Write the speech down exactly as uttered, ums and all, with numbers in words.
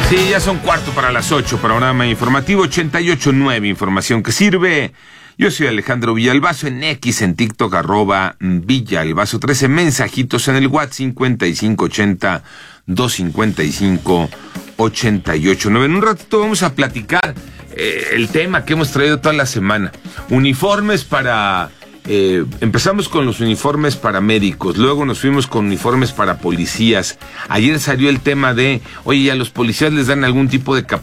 Sí, ya son cuarto para las ocho, programa informativo ochenta y ocho punto nueve, información que sirve. Yo soy Alejandro Villalbazo, en X, en TikTok, arroba Villalbazo trece, mensajitos en el WhatsApp cincuenta y cinco ochenta, doscientos cincuenta y cinco, ochenta y ocho nueve. En un ratito vamos a platicar eh, el tema que hemos traído toda la semana. Uniformes para... Eh, empezamos con los uniformes para médicos, luego nos fuimos con uniformes para policías. Ayer salió el tema de, oye, ¿a los policías les dan algún tipo de cap-